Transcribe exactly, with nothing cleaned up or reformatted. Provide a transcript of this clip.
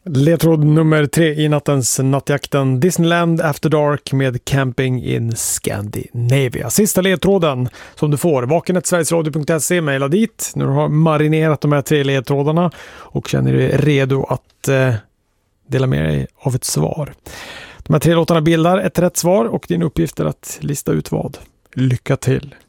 Ledtråd nummer tre i nattens nattjakten: Disneyland After Dark med Camping in Scandinavia. Sista ledtråden som du får: vakenet sverigesradio punkt se, mejla dit när du har marinerat de här tre ledtrådarna och känner dig redo att eh, dela med dig av ett svar. De här tre låtarna bildar ett rätt svar och din uppgift är att lista ut vad. Lycka till!